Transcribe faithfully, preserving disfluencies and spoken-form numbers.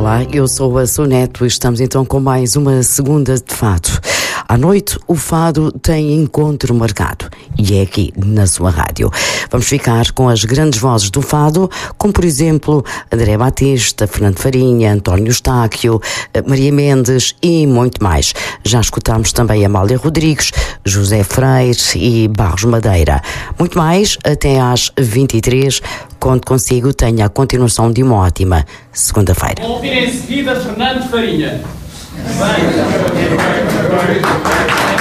Olá, eu sou a Soneto e estamos então com mais uma segunda de fado. À noite, o fado tem encontro marcado e é aqui na sua rádio. Vamos ficar com as grandes vozes do fado, como por exemplo André Batista, Fernando Farinha, António Eustáquio, Maria Mendes e muito mais. Já escutámos também Amália Rodrigues, José Freire e Barros Madeira. Muito mais até às vinte e três. Conto consigo, tenha a continuação de uma ótima segunda-feira. Vou ouvir em seguida Fernando Farinha. Bem.